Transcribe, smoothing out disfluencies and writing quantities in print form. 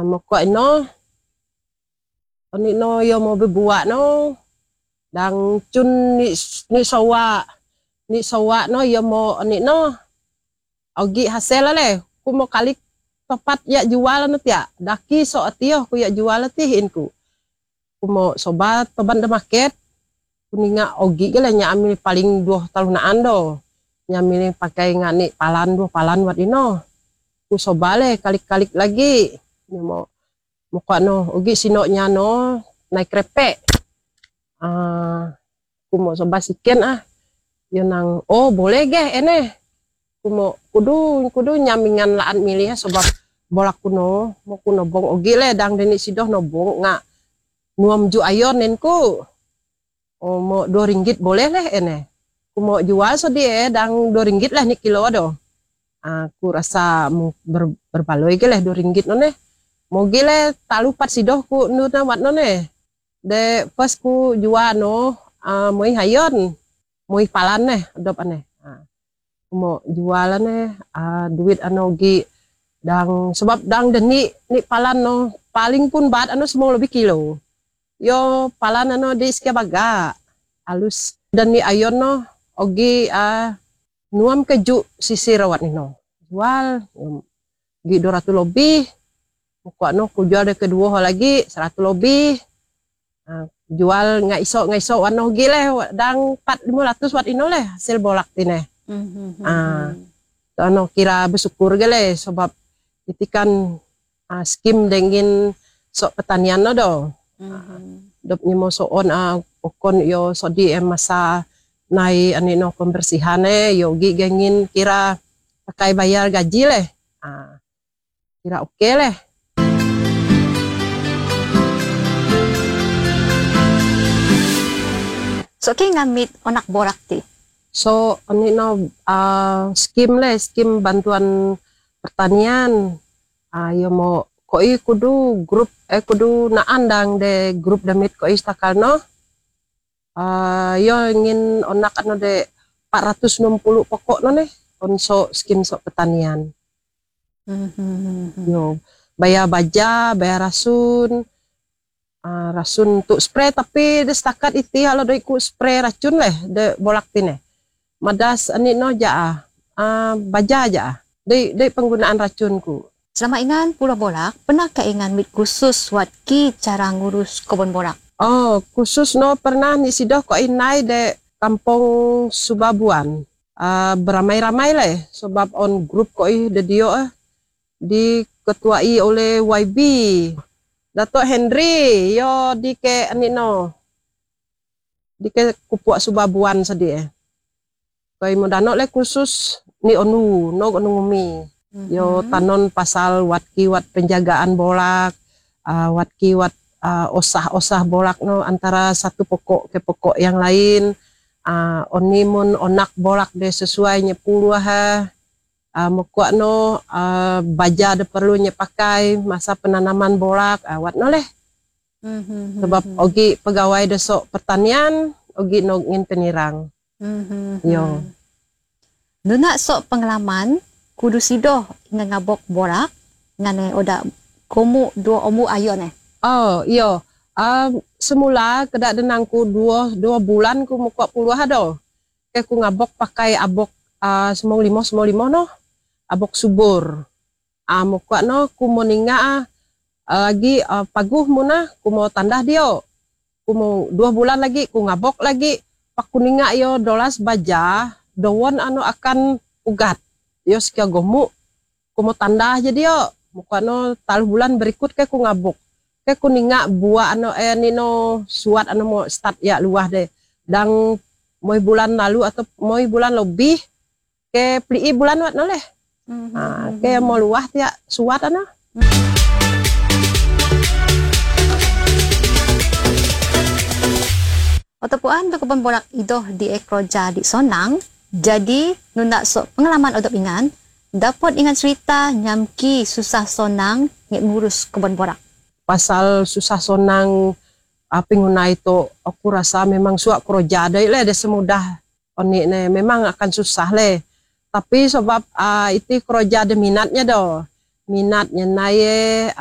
Mokok ino oni no yo mo bebuak no dang cun ni sowa no yo mo oni no ogi hasil le ku mo kalik tepat ya jual no tia daki so atio ku ya jual tihin ku mo sobat toban de market kuninga ogi gele nya amil paling 2 tahunaan do nyamil pakai ngani palan 2 palan wat ino ku sobale kalik-kalik lagi mo mokok no ogi sinoknya no naik krepek ku mo soba siken yo nang boleh ge ene ku mo kudu nyamingan laan milih sebab bolak kuno mo kuno bong ogi le dang deni sidoh no bong nga nuam ju ayon nen ku mo 2 ringgit boleh le ene ku mo jual so die dang 2 ringgit lah ni kilo do ku rasa berbaloi ge le 2 ringgit no ne mo ge le talu pat sidoh ku nu na wat no ne de pas ku jual no moi hayon moi palan ne dop ane mo jual ne duit ano gi dang sebab dang deni ni palan no paling pun bat ano semua lebih kilo yo palan ano di sekia baga halus dan ni ayon no ogi nuam keju sisi rawat ni no jual gi 200 lebih muka no ku jual de kedua lagi 100 lebih jual nggak iso wano gi le dang 400-500 wat ino le hasil bolak tine ano kira bersyukur gele sebab itu kan skim dengin sok petanian no do dop ni mo soon okon yo sodi masa nai ani no pembersihan yo gi gengin kira pakai bayar gaji le kira oke le so ki ngamit onak borak ti so ani no skim bantuan pertanian yo mo koi kudu grup kudu naan dang de grup damit koi stakal no yo ingin onak ano de 460 pokok no ne onso skim so pertanian yo bayar baja bayar rasun untuk spray tapi de setakat itu kalau do ikut spray racun leh de bolak tine madas ani no ja baja aja de penggunaan racunku. Selama ingan Pulau Borak pernah keingan mit khusus wat ki cara ngurus kebun borak khusus no pernah ni sidoh ko inai de kampung Subabuan beramai-ramai leh sebab on grup ko de dio diketuai oleh YB Dato Henry yo di ke ani no di ke Kupuk Subabuan sedih koi modano le khusus ni onu no ngumi yo tanon pasal wat penjagaan bolak wat osah bolak no antara satu pokok ke pokok yang lain onimun onak bolak de sesuai nyepuluh mokok no baja de perlu pakai masa penanaman bolak wat no leh sebab ogi pegawai desok pertanian ogi no ngin penirang yo nuna sok pengalaman kudu sidoh ngabok borak ngane oda komu 2 omu ayon iyo semula kedak denangku 2 bulan ku mokok puluh do ke ku ngabok pakai abok semong limo no abok subur mokok no ku moninga lagi paguh muna ku mau tandah dio ku mau 2 bulan lagi ku ngabok lagi pak kuninga yo dolas baja dowon ano akan ugat yo sekia gomu ku mau tandah jadi yo mokok no taluh bulan berikut ke ku ngabok ke kuninga buah ano nino suat ano mau start ya luah de dang moi bulan lalu atau moi bulan lebih ke pli bulan wat no leh ke mau luah tia suat ano Otopuan do kebun borak idoh di ekroja di Sonang jadi nunda sok pengalaman odop ingan dapat ingan cerita nyamki susah Sonang ngurus kebun borak pasal susah Sonang pinguna itu aku rasa memang suak kroja deh le de semudah oni ne memang akan susah le tapi sebab itu kroja de minatnya do minatnya naye